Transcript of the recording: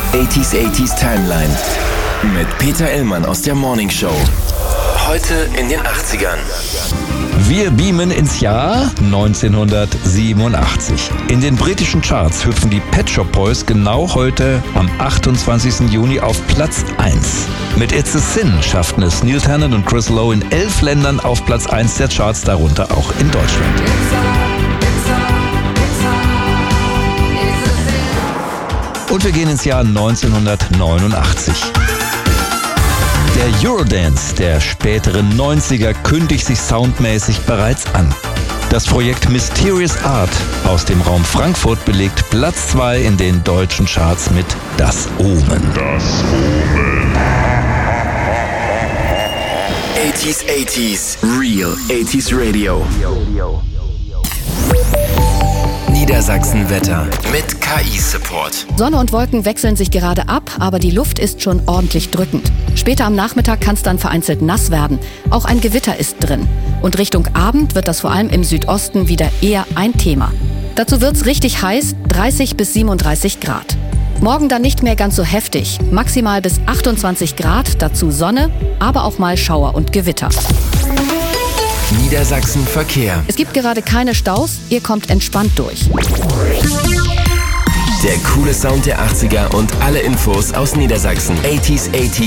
80s Timeline mit Peter Illmann aus der Morning Show. Heute in den 80ern. Wir beamen ins Jahr 1987. In den britischen Charts hüpfen die Pet Shop Boys genau heute am 28. Juni auf Platz 1. Mit It's a Sin schafften es Neil Tennant und Chris Lowe in 11 Ländern auf Platz 1 der Charts, darunter auch in Deutschland. Und wir gehen ins Jahr 1989. Der Eurodance der späteren 90er kündigt sich soundmäßig bereits an. Das Projekt Mysterious Art aus dem Raum Frankfurt belegt Platz 2 in den deutschen Charts mit Das Omen. 80s, Real 80s Radio. Niedersachsen-Wetter mit KI-Support. Sonne und Wolken wechseln sich gerade ab, aber die Luft ist schon ordentlich drückend. Später am Nachmittag kann es dann vereinzelt nass werden. Auch ein Gewitter ist drin. Und Richtung Abend wird das vor allem im Südosten wieder eher ein Thema. Dazu wird's richtig heiß, 30 bis 37 Grad. Morgen dann nicht mehr ganz so heftig, maximal bis 28 Grad, dazu Sonne, aber auch mal Schauer und Gewitter. Niedersachsen Verkehr. Es gibt gerade keine Staus, ihr kommt entspannt durch. Der coole Sound der 80er und alle Infos aus Niedersachsen. 80s